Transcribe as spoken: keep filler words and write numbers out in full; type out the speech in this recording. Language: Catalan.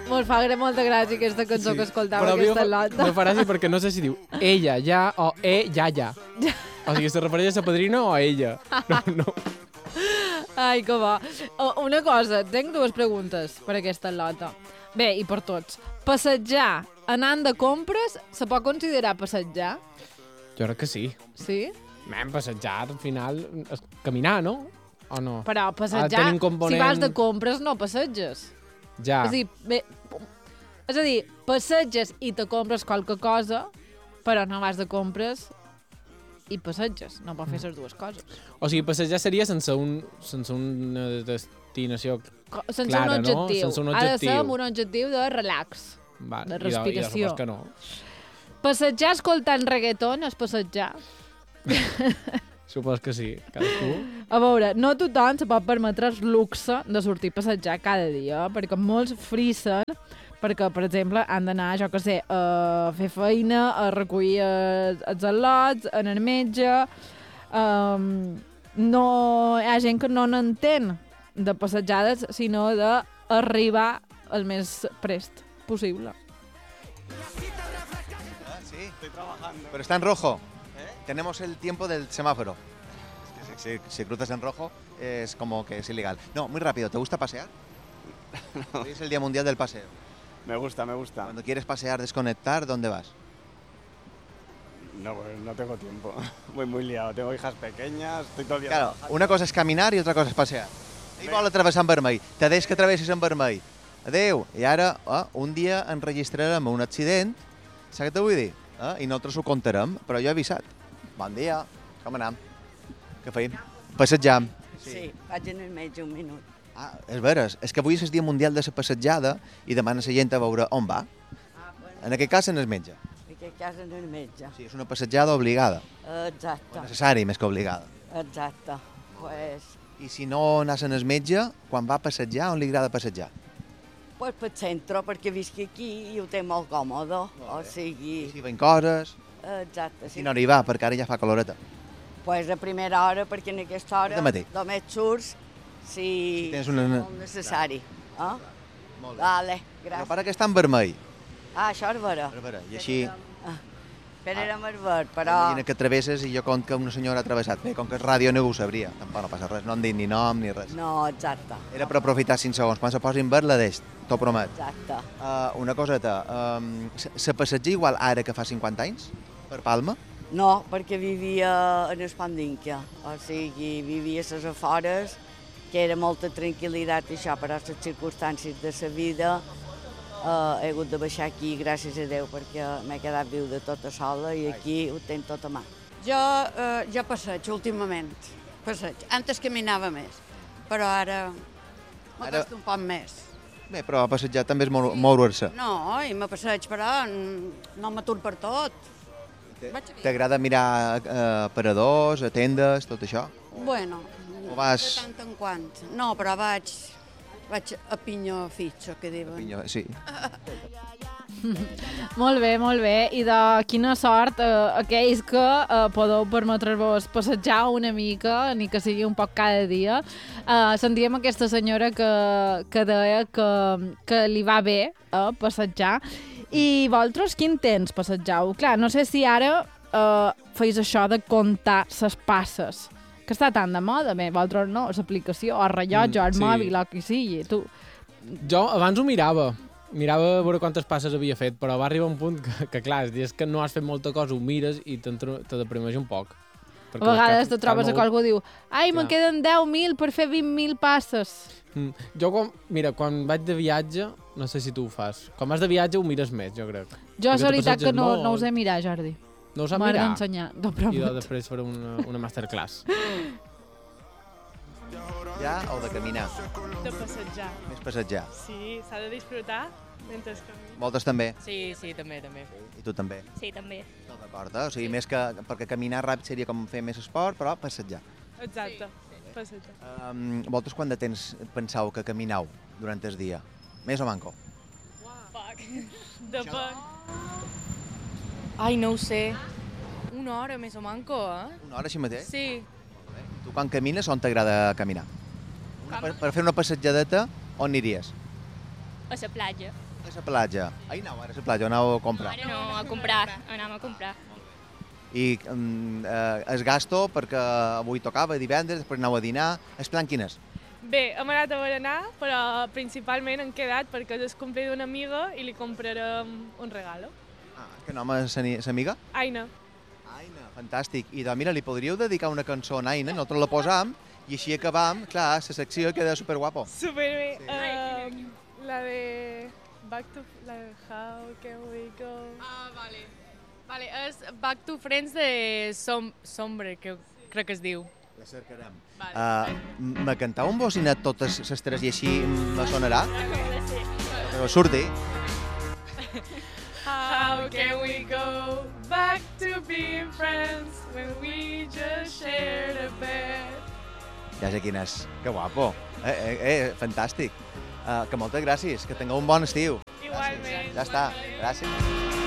Mos fa molta gràcia aquesta cançó Sí, que escoltava però a mi aquesta me fa- lota. Me fa gràcia perquè no sé si diu ella, ja, o e, ja, ja. O sigui, se refereix a sa padrina o a ella. No, no. Ai, que bo. O, una cosa, tinc dues preguntes per aquesta lota. Bé, i per tots. Passejar anant de compres se pot considerar passejar? Jo crec que sí. Sí? Hem passejat, al final, és caminar, no? O no? Però passejar, tenim component- si vas de compres no passeges. Ja. És a dir, bé, és a dir, passeges i te compres qualque cosa, però no vas de compres i passeges. No pots fer les dues coses. O sigui, passejar seria sense, un, sense una destinació Co- Sense clara, un objectiu. no? Sense un Ha de ser objectiu. amb un objectiu de relax. Val, de i respiració. I de, i de que no. Passejar escoltant reggaeton és passejar. Supos que sí, cadascú. A veure, no tothom se pot permetre el luxe de sortir a passejar cada dia, perquè molts frissen, perquè, per exemple, han d'anar, jo què sé, a fer feina, a recollir els, els al·lots, a anar al metge... Um, no, hi ha gent que no n'entén de passejades, sinó d'arribar el més prest possible. Ah, sí. Estoy trabajando. Pero está en rojo. ¿Eh? Tenemos el tiempo del semáforo. Es que si, si, si cruzas en rojo es como que es ilegal. No, muy rápido. ¿Te gusta pasear? No. Hoy es el Día Mundial del Paseo. Me gusta, me gusta. Cuando quieres pasear, desconectar, ¿dónde vas? No, pues no tengo tiempo. Voy muy liado. Tengo hijas pequeñas, estoy todo el día Claro, trabajando. una cosa és caminar i otra cosa és passear. Ell vol travessar en vermell. Te deix que travessis en vermell. Adéu. I ara, oh, un dia enregistrarem un accident, saps què te vull dir? Eh? I nosaltres ho contarem, però jo he avisat. Bon dia, com anem? Què feim? Passejam. Sí, vaig en el metge un minut. Ah, és veres, és que avui és el dia mundial de la passejada i demana la gent a veure on va. Ah, bueno, En aquest cas, en el metge. en aquest cas en el metge. Sí, és una passejada obligada. Exacte, Necessari, més que obligada. exacte. Pues, I si no anàs en el metge, quan va a passejar, on li agrada passejar? pues pel centre, perquè visc aquí i ho té molt còmode. O sigui, Si ven coses, exacte, sí. si no hi va, perquè ara ja fa caloreta. Pues a primera hora, perquè en aquesta hora Dematí. només surts si, Si tens una- és molt necessari. Eh? Molt bé. Vale, Però gràcies. para que està en vermell. Ah, això és vera. A veure, I així, Però era més verd, però... imagina que travesses i jo conto que una senyora ha travessat. Bé, com que és ràdio no ho sabria. Tampoc no passa res, no han dit ni nom ni res. No, exacte. Era per aprofitar cinc segons. Quan se posin verd la deix, t'ho promet. Exacte. Uh, una coseta, um, se, se passeja igual ara que fa cinquanta anys? Per Palma? No, perquè vivia en Espandinca, o sigui, vivia a les afores, que era molta tranquil·litat i això, però les circumstàncies de la vida eh, he hagut de baixar aquí, gràcies a Déu, perquè m'he quedat viuda tota sola i aquí ho tenc tot a mà. Jo, eh, jo passeig últimament, passeig. Antes caminava més, però ara me Ara- costa un poc més. Bé, però passejar també és mou- moure-se. No, i me passeig, però mm, no m'atur per tot. Vaig a dir, T'agrada mirar uh, aparadors, a tendes, tot això? bueno, O vas- de tant en quant. No, però vaig, vaig a pinyó fitxo, que diuen. Pinyó, sí. Molt bé, molt bé. I de quina sort eh, aquells que eh, podeu permetre-vos passejar una mica, ni que sigui un poc cada dia. Eh, sentíem aquesta senyora que, que deia que, que li va bé eh, passejar. I vosaltres quin temps passegeu? Clar, no sé si ara eh, feis això de comptar ses passes, que està tan de moda. Bé, vosaltres no, l'aplicació, el rellotge, Mm, el sí. mòbil, el que sigui. Tu, Jo abans ho mirava. Mirava a veure quantes passes havia fet, però va arribar un punt que, que clar, els dies que no has fet molta cosa, ho mires i t'entro- te deprimeix un poc. a vegades te trobes molt... que algú diu ai, me'n Clar. queden deu mil per fer vint mil passes. Mm. Jo, quan, mira, quan vaig de viatge, no sé si tu ho fas, quan vas de viatge ho mires més, jo crec. Jo, Perquè és te veritat que passeges no, molt. no us he mirat, Jordi. No ho sap M'has mirar? d'ensenyar, no I de, promet. després faré una, una masterclass. Ja o de caminar? De passejar. Més passejar. Sí, s'ha de disfrutar mentre camina. Moltes també. Sí, sí, també, també. I tu també. Sí, també. No d'acord, eh? O sigui, més que... Perquè caminar ràpid seria com fer més esport, però passejar. Exacte, passejar. Um, vosaltres quant de temps penseu que camineu durant el dia? Més o manco? Fuck. Depèn. Ai, no ho sé. Una hora més o manco, eh? Una hora així mateix? Sí. Tu quan camines, on t'agrada caminar? Una, per, per fer una passejadeta, on aniries? A la platja. A la platja. Ahir anau ara a la platja, anau a comprar. No, a comprar, anàvem a comprar. I mm, eh, es gasto perquè avui tocava divendres, després anau a dinar. El plan quin és? Bé, hem anat a berenar, però principalment hem quedat perquè és el cumple d'una amiga i li comprarem un regalo. Ah, que nom és l'amiga? Aina. Aina, fantàstic. I doncs, mira, li podríeu dedicar una cançó a Aina, nosaltres la posam i així acabam, clar, la secció queda superguapo. Superbé. Sí. Um, la de... Back to... La de How Can We Go... Ah, vale. Vale, és Back to Friends de Som Sombre, que crec que es diu. La cercarem. Vale. Uh, me cantau un bocinet totes les tres i així me sonarà? Sí. Però surti. How can we go back to being friends when we just shared a bed? Ja sé quin és. Que guapo. Eh, eh, eh, fantàstic. Uh, que moltes gràcies, que tingueu un bon estiu. Igualment. Ja està, gràcies.